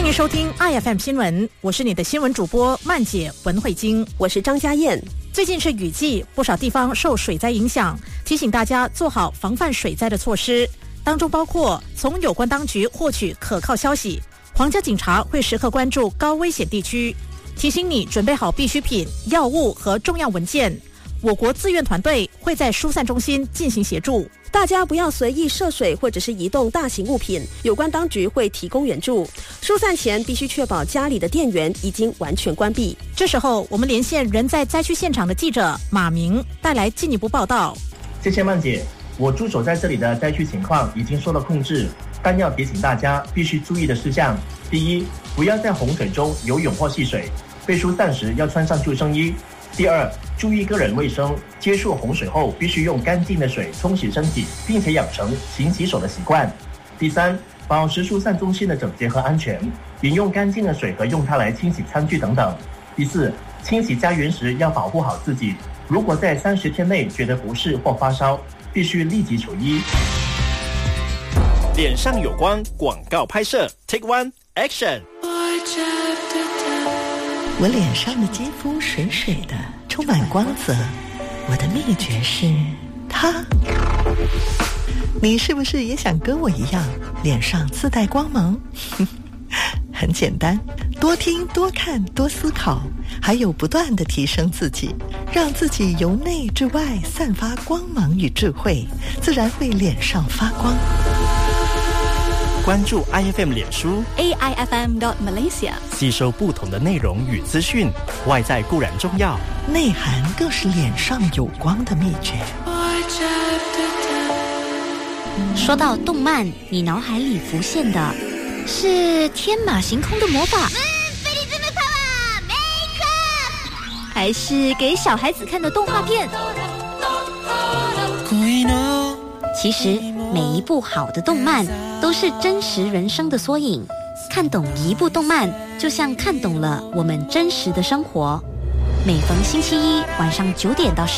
欢迎收听 IFM 新闻，我是你的新闻主播曼姐文慧晶， 我是张嘉燕。 最近是雨季，不少地方受水灾影响，提醒大家做好防范水灾的措施，当中包括从有关当局获取可靠消息，皇家警察会时刻关注高危险地区，提醒你准备好必需品、药物和重要文件。我国志愿团队会在疏散中心进行协助。 大家不要随意涉水或者是移动大型物品，有关当局会提供援助。疏散前必须确保家里的电源已经完全关闭。 这时候我们连线人在灾区现场的记者马明，带来进一步报道。 谢谢曼姐，我驻守在这里的灾区情况已经受到控制，但要提醒大家必须注意的事项：第一，不要在洪水中游泳或戏水，被疏散时要穿上救生衣。第二，注意个人卫生，接触洪水后必须用干净的水冲洗身体，并且养成勤洗手的习惯。第三，保持疏散中心的整洁和安全，饮用干净的水和用它来清洗餐具等等。第四，清洗家园时要保护好自己，如果在30天内觉得不适或发烧，必须立即求医。 脸上有光广告拍摄 Take One Action。 我脸上的肌肤水水的，充满光泽。我的秘诀是它。你是不是也想跟我一样，脸上自带光芒？很简单，多听、多看、多思考，还有不断地提升自己，让自己由内至外散发光芒与智慧，自然会脸上发光。 关注 IFM 脸书 AIFM.Malaysia， 吸收不同的内容与资讯，外在固然重要， 内涵更是脸上有光的秘诀。 说到动漫，你脑海里浮现的是天马行空的魔法，还是给小孩子看的动画片？其实每一部好的动漫都是真实人生的缩影，看懂一部动漫就像看懂了我们真实的生活。每逢星期一晚上9点到10